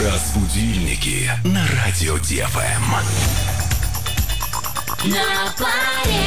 Разбудильники на радио ДФМ. На паре.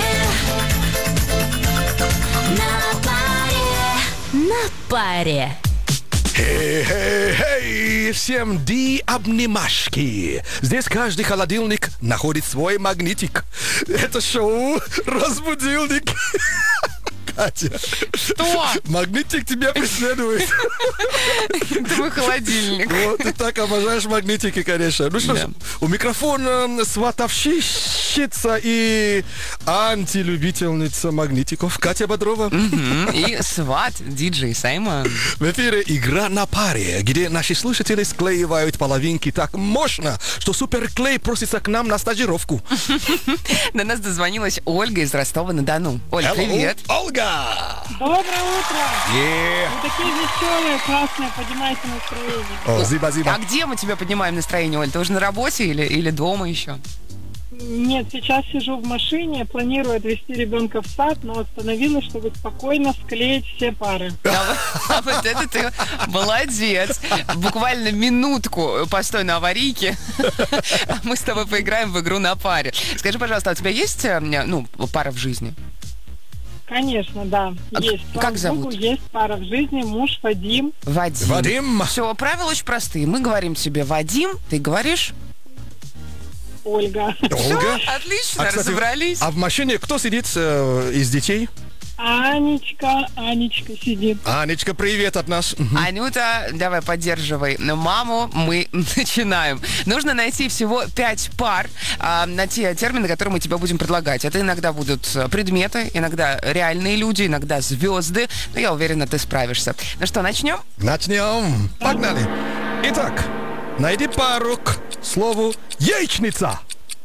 На паре. На паре. Хей-хей-хей! Всем обнимашки! Здесь каждый холодильник находит свой магнитик. Это шоу «Разбудильник». Катя. Что? Магнитик тебя преследует. Твой холодильник. Вот, ты так обожаешь магнитики, конечно. Ну что ж, у микрофона сватовщица и антилюбительница магнитиков Катя Бодрова. И сват, диджей Саймон. В эфире «Игра на паре», где наши слушатели склеивают половинки так мощно, что суперклей просится к нам на стажировку. До нас дозвонилась Ольга из Ростова-на-Дону. Оль, Hello, привет. Ольга! Доброе утро! Yeah. Вы такие веселые, классные, поднимайте настроение. О, зиба-зиба. А где мы тебя поднимаем настроение, Оль? Ты уже на работе или дома еще? Нет, сейчас сижу в машине, планирую отвезти ребенка в сад, но остановилась, чтобы спокойно склеить все пары. А вот это ты молодец. Буквально минутку постой на аварийке. А мы с тобой поиграем в игру на паре. Скажи, пожалуйста, а у тебя есть, пара в жизни? Конечно, да, А есть. как Слава Богу, зовут? есть пара в жизни, муж Вадим. Вадим. Вадим. Все, правила очень простые. Мы говорим тебе Вадим, ты говоришь... Ольга. Ольга. Отлично, А, кстати, разобрались. А в машине кто сидит из детей? Анечка сидит. Анечка, привет от нас. Анюта, давай поддерживай маму, мы начинаем. Нужно найти всего 5 пар на те термины, которые мы тебе будем предлагать. Это иногда будут предметы, иногда реальные люди, иногда звезды. Но я уверена, ты справишься. Ну что, начнем? Начнем. Погнали. Итак, найди пару к слову яичница.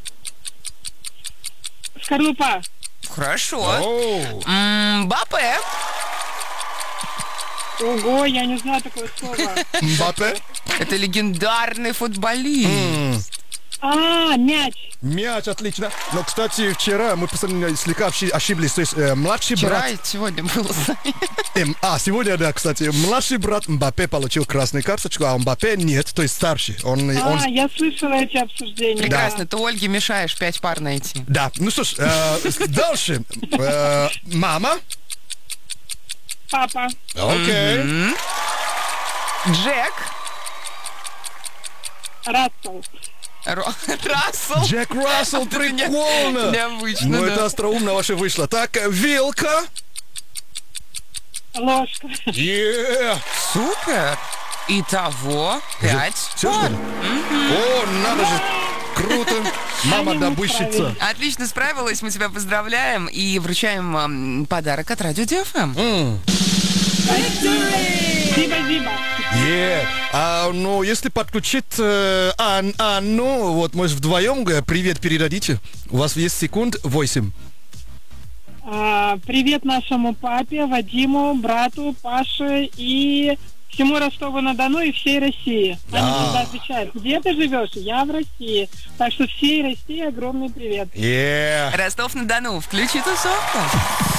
Скорлупа. Хорошо. Оу. Мбаппе. Ого, я не знаю такое слово. Мбаппе. Это легендарный футболист. Мяч. Мяч, отлично. Но, кстати, вчера мы слегка ошиблись. То есть младший Вчера брат... и сегодня было. сегодня, да, кстати. Младший брат Мбаппе получил красную карточку, а Мбаппе нет, то есть старший. Я слышала эти обсуждения. Прекрасно, ты Ольге мешаешь 5 пар найти. Да, ну что ж, дальше. Мама. Папа. Окей. Джек. Рассел. Рассел. Джек Рассел, Это прикольно. необычно, Ну, да. это остроумно ваше вышло. Так, вилка. Ложка. Супер. Итого 5. Все, что ли? О, надо же. Круто. Мама Они добыщица. справились. Отлично справилась, мы тебя поздравляем и вручаем подарок от Радио ДФМ. Зиба-зиба. Ну, если подключить Анну, вот, может, вдвоем привет передадите. У вас есть секунд 8. Привет нашему папе, Вадиму, брату, Паше и всему Ростову-на-Дону и всей России. Они всегда отвечают, где ты живешь? Я в России. Так что всей России огромный привет. Ростов-на-Дону, включи тусовку.